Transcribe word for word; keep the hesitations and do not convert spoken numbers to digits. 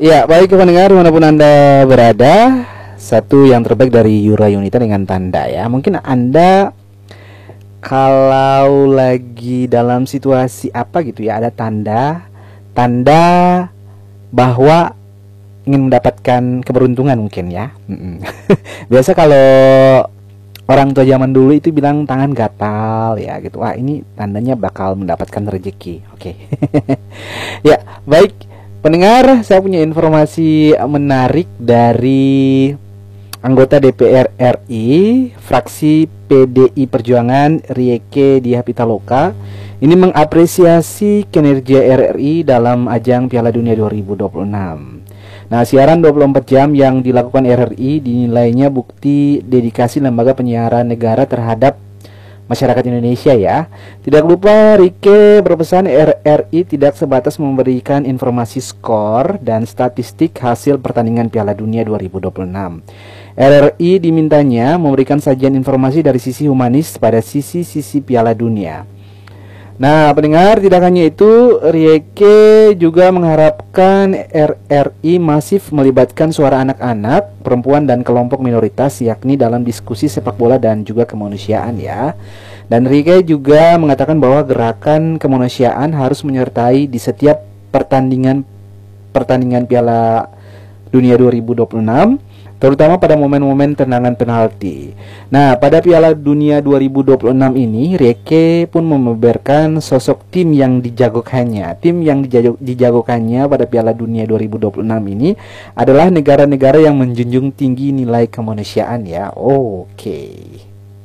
Ya, baik pendengar dimanapun Anda berada, satu yang terbaik dari Yura Yunita dengan tanda ya. Mungkin Anda kalau lagi dalam situasi apa gitu ya, ada tanda tanda bahwa ingin mendapatkan keberuntungan mungkin ya. Mm-mm. Biasa kalau orang tua zaman dulu itu bilang tangan gatal ya gitu. Wah, ini tandanya bakal mendapatkan rezeki. Oke. Ya, baik. Pendengar, saya punya informasi menarik dari anggota D P R R I fraksi P D I Perjuangan Rieke Diah Pitaloka. Ini mengapresiasi kinerja R R I dalam ajang Piala Dunia dua ribu dua puluh enam. Nah, siaran dua puluh empat jam yang dilakukan R R I dinilainya bukti dedikasi lembaga penyiaran negara terhadap masyarakat Indonesia ya. Tidak lupa Rieke berpesan R R I tidak sebatas memberikan informasi skor dan statistik hasil pertandingan Piala Dunia dua ribu dua puluh enam. R R I dimintanya memberikan sajian informasi dari sisi humanis pada sisi-sisi Piala Dunia. Nah, pendengar, tidak hanya itu, Rieke juga mengharapkan R R I masif melibatkan suara anak-anak, perempuan dan kelompok minoritas yakni dalam diskusi sepak bola dan juga kemanusiaan ya. Dan Rieke juga mengatakan bahwa gerakan kemanusiaan harus menyertai di setiap pertandingan pertandingan Piala Dunia dua ribu dua puluh enam, terutama pada momen-momen tendangan penalti. Nah, pada Piala Dunia dua ribu dua puluh enam ini, Rieke pun membeberkan sosok tim yang dijagokannya. Tim yang dijago, dijagokannya pada Piala Dunia dua ribu dua puluh enam ini adalah negara-negara yang menjunjung tinggi nilai kemanusiaan ya. Oh, oke. Okay.